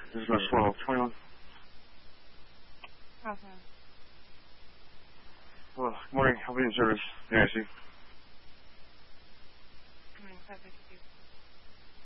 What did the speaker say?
This is Miss 1221. Okay. Hello, good morning. I'll be in service. Nancy.